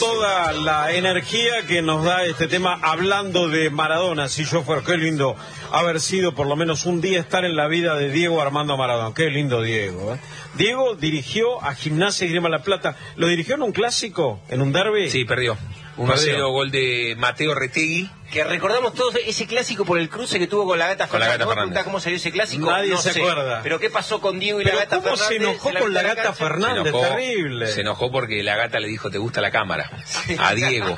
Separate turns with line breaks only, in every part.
toda la energía que nos da este tema hablando de Maradona. Si yo fuera, qué lindo haber sido por lo menos un día estar en la vida de Diego Armando Maradona. Qué lindo Diego, ¿eh? Diego dirigió a Gimnasia y Grima La Plata. ¿Lo dirigió en un clásico? ¿En un derbi?
Sí, perdió. 1-0, gol de Mateo Retegui.
Que recordamos todos ese clásico por el cruce que tuvo con la Gata Fernández. ¿Cómo salió ese clásico?
Nadie se acuerda.
Pero ¿qué pasó con Diego y la Gata
¿cómo
Fernández?
se enojó con la Gata Fernández? Terrible.
Se enojó porque la Gata le dijo, ¿te gusta la cámara? A Diego.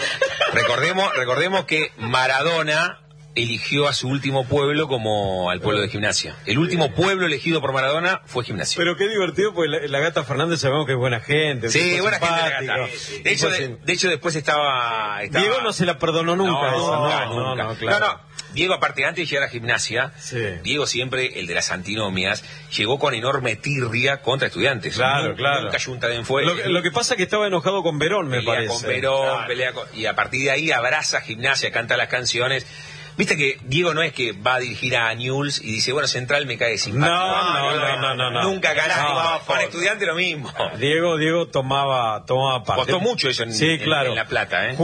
Recordemos que Maradona eligió a su último pueblo como al pueblo de Gimnasia. El último pueblo elegido por Maradona fue Gimnasia.
Pero qué divertido, porque la Gata Fernández sabemos que es buena gente.
Sí, buena gente la Gata. De hecho, después estaba...
Diego no se la perdonó nunca.
Nunca.
Claro.
No. Diego, aparte, antes de llegar a Gimnasia,
sí.
Diego siempre, el de las antinomias, llegó con enorme tirria contra Estudiantes.
Claro.
Nunca Junta de fue.
Lo que pasa es que estaba enojado con Verón, me parece.
Con Verón, y a partir de ahí abraza a Gimnasia, canta las canciones. Viste que Diego no es que va a dirigir a Newell's y dice, bueno, Central me cae simpático.
No.
Nunca carajo. Para Estudiante lo mismo.
Diego tomaba parte.
Costó mucho eso en La Plata, ¿eh?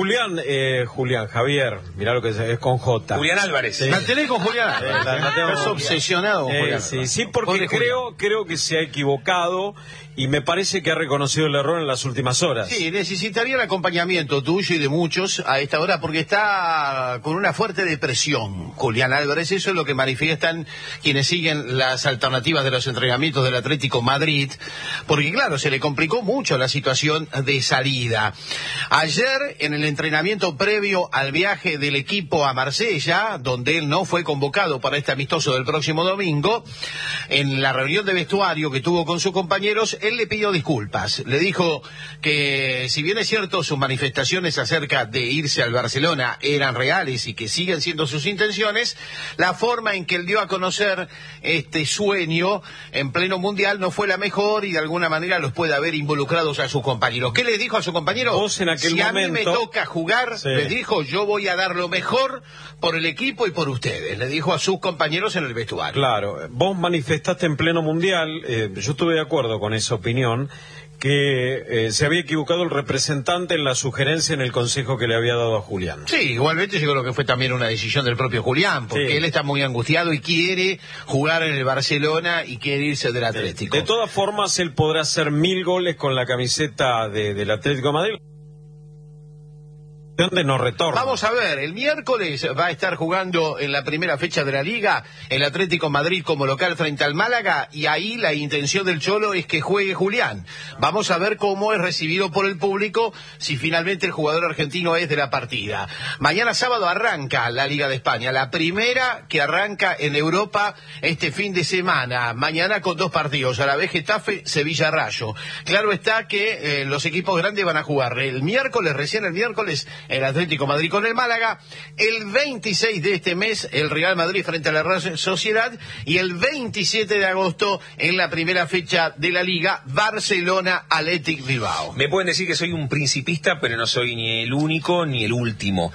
Javier, mirá lo que es con J.
Julián Álvarez.
Sí. La tenés con Julián. Estás obsesionado con Julián.
Sí, porque creo que se ha equivocado y me parece que ha reconocido el error en las últimas horas.
Sí, necesitaría el acompañamiento tuyo y de muchos a esta hora porque está con una fuerte depresión, Julián Álvarez. Eso es lo que manifiestan quienes siguen las alternativas de los entrenamientos del Atlético Madrid, porque claro, se le complicó mucho la situación de salida. Ayer, en el entrenamiento previo al viaje del equipo a Marsella, donde él no fue convocado para este amistoso del próximo domingo, en la reunión de vestuario que tuvo con sus compañeros, él le pidió disculpas. Le dijo que, si bien es cierto, sus manifestaciones acerca de irse al Barcelona eran reales y que siguen siendo sus intenciones, la forma en que él dio a conocer este sueño en pleno mundial no fue la mejor y de alguna manera los puede haber involucrados a sus compañeros. ¿Qué les dijo a sus compañeros?
Vos en aquel momento,
a mí me toca jugar, sí, les dijo, yo voy a dar lo mejor por el equipo y por ustedes. Le dijo a sus compañeros en el vestuario.
Claro, vos manifestaste en pleno mundial, yo estuve de acuerdo con esa opinión, que se había equivocado el representante en la sugerencia en el consejo que le había dado a Julián.
Sí, igualmente yo creo que fue también una decisión del propio Julián, porque sí, él está muy angustiado y quiere jugar en el Barcelona y quiere irse del Atlético.
De todas formas, él podrá hacer 1000 goles con la camiseta del Atlético de Madrid. ¿Dónde no retorna?
Vamos a ver, el miércoles va a estar jugando en la primera fecha de la Liga el Atlético Madrid como local frente al Málaga, y ahí la intención del Cholo es que juegue Julián. Vamos a ver cómo es recibido por el público, si finalmente el jugador argentino es de la partida. Mañana sábado arranca la Liga de España, la primera que arranca en Europa este fin de semana. Mañana con 2 partidos, a la vez Getafe, Sevilla, Rayo. Claro está que los equipos grandes van a jugar el miércoles, recién el miércoles, el Atlético Madrid con el Málaga, el 26 de este mes el Real Madrid frente a la Real Sociedad, y el 27 de agosto en la primera fecha de la Liga, Barcelona Athletic Bilbao.
Me pueden decir que soy un principista, pero no soy ni el único ni el último.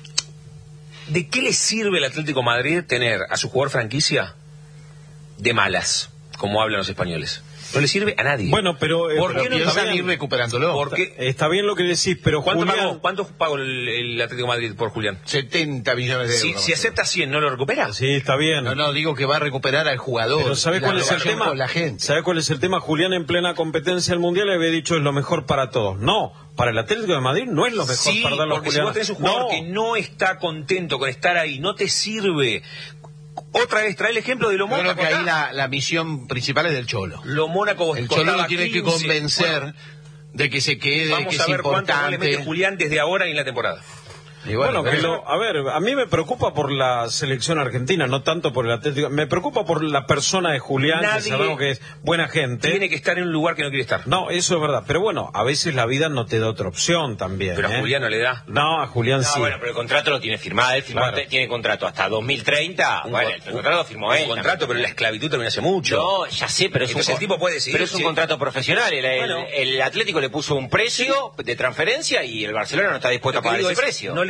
¿De qué le sirve al Atlético Madrid tener a su jugador franquicia de malas, como hablan los españoles? No le sirve a nadie.
Bueno, pero
¿por qué no piensan ir recuperándolo?
Porque
está bien lo que decís, pero
¿Cuánto pagó el Atlético de Madrid por Julián?
70 millones de euros.
Si acepta 100, ¿no lo recupera?
Sí, está bien.
No, digo que va a recuperar al jugador.
Pero ¿sabés cuál es el tema? ¿Sabés cuál es el tema? Julián, en plena competencia del Mundial, le había dicho es lo mejor para todos. No, para el Atlético de Madrid no es lo mejor para darlo a Julián.
Si vos tenés un jugador que no está contento con estar ahí, no te sirve. Otra vez, trae el ejemplo de lo Mónaco.
Creo que ahí la misión principal es del Cholo.
Lo Mónaco.
El Cholo lo tiene que convencer de que se quede,
vamos
que
a
es
ver
importante.
Cuánto le mete Julián desde ahora y en la temporada.
Y bueno, a ver, a mí me preocupa por la selección argentina, no tanto por el Atlético. Me preocupa por la persona de Julián, que sabemos que es buena gente.
Tiene que estar en un lugar que no quiere estar.
No, eso es verdad. Pero bueno, a veces la vida no te da otra opción también.
Pero a Julián no le da.
No, a Julián sí.
Bueno, pero el contrato lo tiene firmado. Él tiene contrato hasta 2030. El contrato lo firmó él.
Un contrato, pero la esclavitud terminó hace mucho.
No, ya sé, pero es
el tipo puede decidir.
Pero es un contrato profesional. El Atlético le puso un precio de transferencia y el Barcelona no está dispuesto a pagar ese precio.
No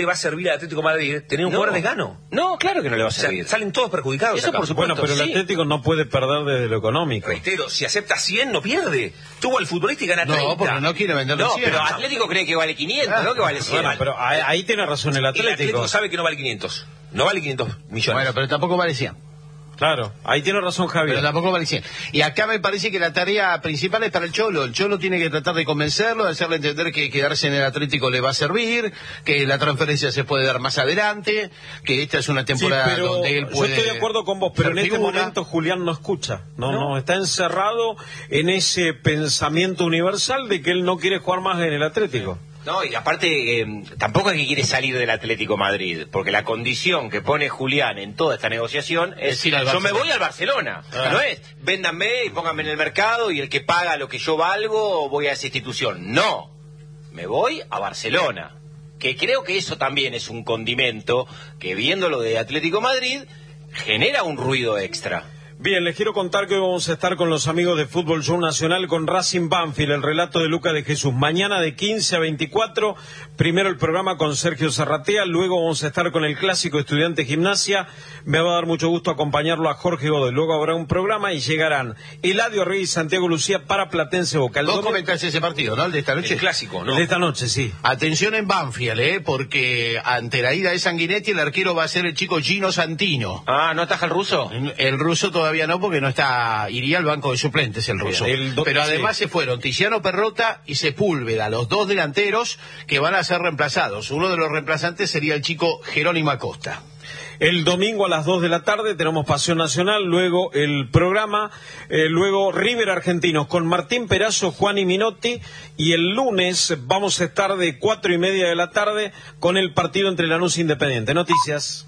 le va a servir al Atlético de Madrid tener un jugador de Gano.
No, claro que no le va a
O sea,
servir.
salen todos perjudicados.
Eso
acá.
por supuesto.
Bueno, pero el
sí.
Atlético no puede perder desde lo económico.
Reitero, si acepta 100 no pierde. Tuvo al futbolista y gana 30.
No, porque no quiere venderlo
No,
100.
pero Atlético cree que vale 500, no que vale 100.
Bueno, pero ahí tiene razón el
El
Atlético.
Atlético sabe que no vale 500. No vale 500 millones.
Bueno, pero tampoco vale 100.
Claro, ahí tiene razón Javier.
Pero tampoco vale 100. Y acá me parece que la tarea principal es para el Cholo. El Cholo tiene que tratar de convencerlo, de hacerle entender que quedarse en el Atlético le va a servir, que la transferencia se puede dar más adelante, que esta es una temporada
Sí, pero
donde él puede...
yo estoy de acuerdo con vos, pero en
ser
este
figura.
momento Julián no escucha. No, está encerrado en ese pensamiento universal de que él no quiere jugar más en el Atlético.
No, y aparte, tampoco es que quiere salir del Atlético Madrid, porque la condición que pone Julián en toda esta negociación es
ir al
yo me
Barcelona.
voy al Barcelona. No es, véndanme y pónganme en el mercado y el que paga lo que yo valgo voy a esa institución. No, me voy a Barcelona. Que creo que eso también es un condimento que viéndolo de Atlético Madrid genera un ruido extra.
Bien, les quiero contar que hoy vamos a estar con los amigos de Fútbol Show Nacional con Racing Banfield, el relato de Luca de Jesús. Mañana de 15 a 24, primero el programa con Sergio Zarratea, luego vamos a estar con el clásico Estudiante Gimnasia. Me va a dar mucho gusto acompañarlo a Jorge Godoy. Luego habrá un programa y llegarán Eladio Rey y Santiago Lucía para Platense Boca.
Vos comentás ese partido, ¿no? El de esta noche.
El clásico, ¿no?
De esta noche, sí.
Atención en Banfield, porque ante la ida de Sanguinetti el arquero va a ser el chico Gino Santino.
Ah, ¿no ataja el ruso?
El ruso todavía no, porque no está, iría al banco de suplentes el ruso. Pero además se fueron Tiziano Perrota y Sepúlveda, los dos delanteros que van a ser reemplazados. Uno de los reemplazantes sería el chico Jerónimo Acosta.
El domingo a las 2 de la tarde tenemos Pasión Nacional, luego el programa, luego River Argentinos con Martín Perazo, Juan y Minotti, y el lunes vamos a estar de 4:30 de la tarde con el partido entre Lanús e Independiente. Noticias.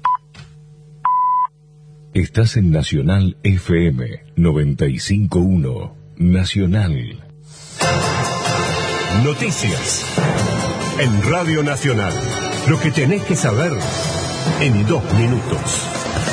Estás en Nacional FM 95.1. Nacional.
Noticias. En Radio Nacional. Lo que tenés que saber en 2 minutos.